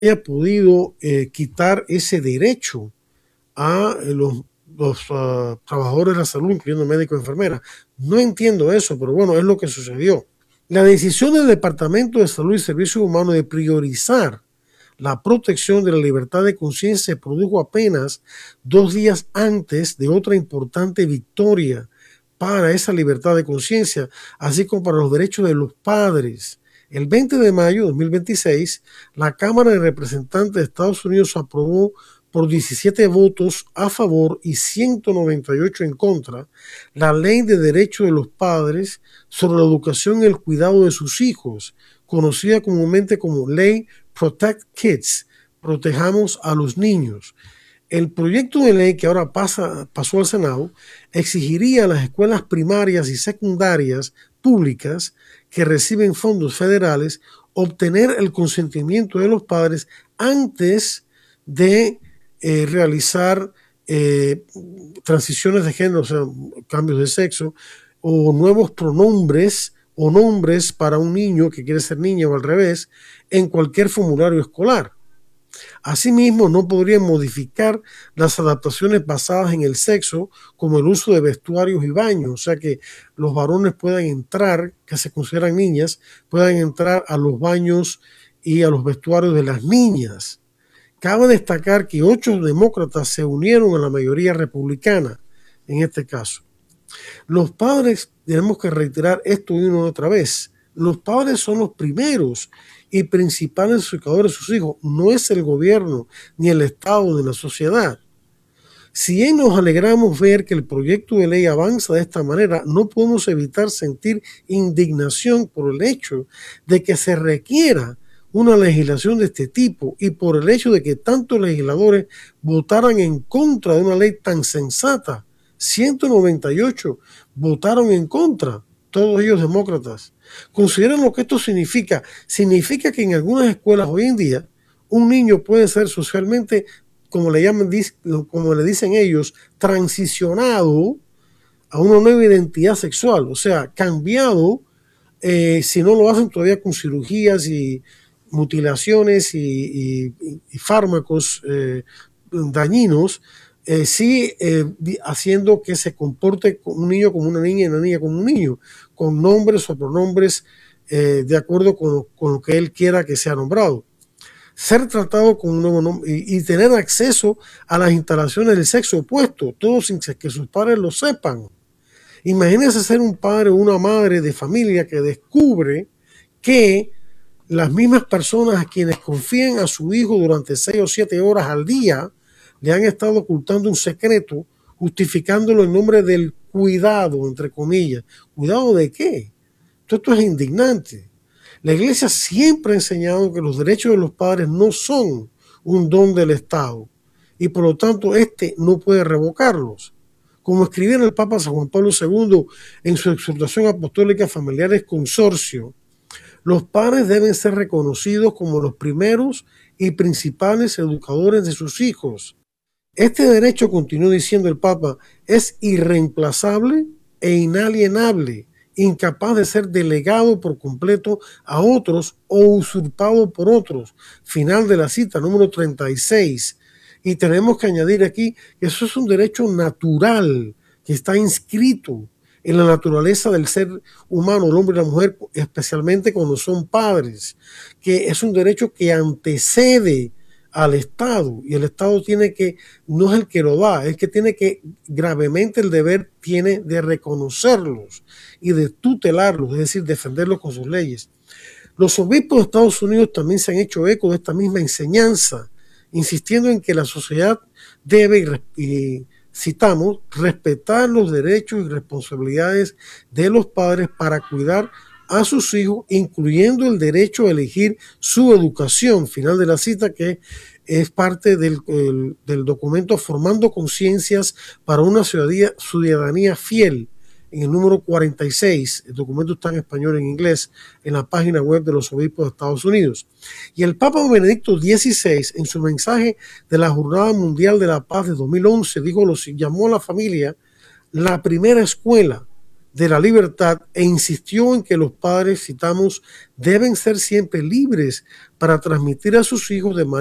haya podido quitar ese derecho a los trabajadores de la salud, incluyendo médicos y enfermeras. No entiendo eso, pero bueno, es lo que sucedió. La decisión del Departamento de Salud y Servicios Humanos de priorizar la protección de la libertad de conciencia se produjo apenas 2 días antes de otra importante victoria para esa libertad de conciencia, así como para los derechos de los padres. El 20 de mayo de 2026, la Cámara de Representantes de Estados Unidos aprobó por 17 votos a favor y 198 en contra la Ley de Derechos de los Padres sobre la educación y el cuidado de sus hijos, conocida comúnmente como Ley Protect Kids, protejamos a los niños. El proyecto de ley que ahora pasó al Senado exigiría a las escuelas primarias y secundarias públicas que reciben fondos federales obtener el consentimiento de los padres antes de realizar transiciones de género, o sea, cambios de sexo, o nuevos pronombres o nombres para un niño que quiere ser niña o al revés, en cualquier formulario escolar. Asimismo, no podrían modificar las adaptaciones basadas en el sexo, como el uso de vestuarios y baños, o sea que los varones puedan entrar, que se consideran niñas, puedan entrar a los baños y a los vestuarios de las niñas. Cabe destacar que 8 demócratas se unieron a la mayoría republicana en este caso. Los padres, tenemos que reiterar esto una y otra vez, los padres son los primeros y principales educadores de sus hijos, no es el gobierno ni el Estado ni la sociedad. Si bien nos alegramos ver que el proyecto de ley avanza de esta manera, no podemos evitar sentir indignación por el hecho de que se requiera una legislación de este tipo y por el hecho de que tantos legisladores votaran en contra de una ley tan sensata. 198 votaron en contra, todos ellos demócratas. Consideren lo que esto significa. Significa que en algunas escuelas hoy en día un niño puede ser socialmente, como le llaman, como le dicen ellos, transicionado a una nueva identidad sexual, o sea, cambiado, si no lo hacen todavía con cirugías y mutilaciones y fármacos dañinos, sí haciendo que se comporte un niño como una niña y una niña como un niño, con nombres o pronombres de acuerdo con lo que él quiera que sea nombrado. Ser tratado con un nuevo nombre y tener acceso a las instalaciones del sexo opuesto, todo sin que sus padres lo sepan. Imagínense ser un padre o una madre de familia que descubre que las mismas personas a quienes confían a su hijo durante 6 o 7 horas al día le han estado ocultando un secreto, justificándolo en nombre del cuidado, entre comillas. ¿Cuidado de qué? Esto es indignante. La Iglesia siempre ha enseñado que los derechos de los padres no son un don del Estado y por lo tanto este no puede revocarlos. Como escribió el Papa San Juan Pablo II en su exhortación apostólica Familiares Consorcio, los padres deben ser reconocidos como los primeros y principales educadores de sus hijos. Este derecho, continuó diciendo el Papa, es irreemplazable e inalienable, incapaz de ser delegado por completo a otros o usurpado por otros. Final de la cita número 36. Y tenemos que añadir aquí que eso es un derecho natural que está inscrito en la naturaleza del ser humano, el hombre y la mujer, especialmente cuando son padres, que es un derecho que antecede al Estado, y el Estado tiene que, no es el que lo da, es que tiene que, gravemente el deber tiene de reconocerlos y de tutelarlos, es decir, defenderlos con sus leyes. Los obispos de Estados Unidos también se han hecho eco de esta misma enseñanza, insistiendo en que la sociedad debe, y citamos, respetar los derechos y responsabilidades de los padres para cuidar a sus hijos, incluyendo el derecho a elegir su educación. Final de la cita, que es parte del documento Formando Conciencias para una ciudadanía fiel, en el número 46. El documento está en español y en inglés en la página web de los obispos de Estados Unidos. Y el Papa Benedicto XVI, en su mensaje de la Jornada Mundial de la Paz de 2011, llamó a la familia la primera escuela de la libertad e insistió en que los padres, citamos, deben ser siempre libres para transmitir a sus hijos de